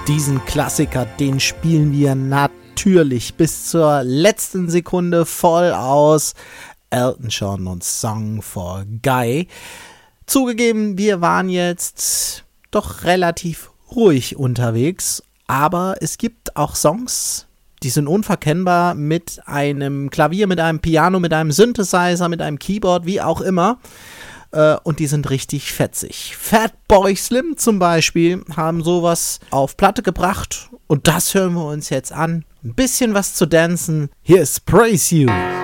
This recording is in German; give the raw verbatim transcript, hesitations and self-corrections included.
diesen Klassiker, den spielen wir natürlich bis zur letzten Sekunde voll aus. Elton John und Song for Guy. Zugegeben, wir waren jetzt doch relativ ruhig unterwegs, aber es gibt auch Songs, die sind unverkennbar mit einem Klavier, mit einem Piano, mit einem Synthesizer, mit einem Keyboard, wie auch immer. Äh, und die sind richtig fetzig. Fatboy Slim zum Beispiel haben sowas auf Platte gebracht. Und das hören wir uns jetzt an. Ein bisschen was zu dancen. Hier ist Praise You.